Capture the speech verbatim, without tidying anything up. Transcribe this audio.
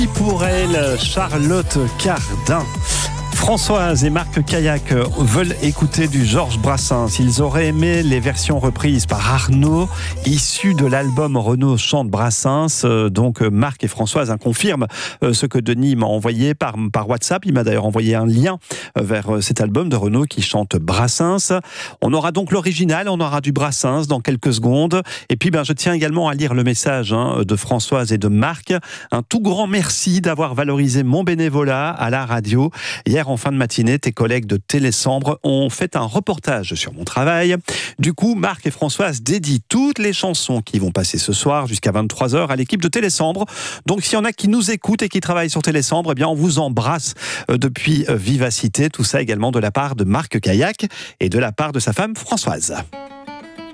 Pour elle, Charlotte Cardin. Françoise et Marc Caillac veulent écouter du Georges Brassens. Ils auraient aimé les versions reprises par Arnaud, issues de l'album Renaud chante Brassens. Donc Marc et Françoise hein, confirment ce que Denis m'a envoyé par, par WhatsApp. Il m'a d'ailleurs envoyé un lien vers cet album de Renaud qui chante Brassens. On aura donc l'original, on aura du Brassens dans quelques secondes. Et puis ben, je tiens également à lire le message hein, de Françoise et de Marc. Un tout grand merci d'avoir valorisé mon bénévolat à la radio. Hier, en fin de matinée, tes collègues de Télésambre ont fait un reportage sur mon travail. Du coup, Marc et Françoise dédient toutes les chansons qui vont passer ce soir jusqu'à vingt-trois heures à l'équipe de Télésambre. Donc, s'il y en a qui nous écoutent et qui travaillent sur Télésambre, eh bien, on vous embrasse depuis Vivacité. Tout ça également de la part de Marc Caillac et de la part de sa femme Françoise.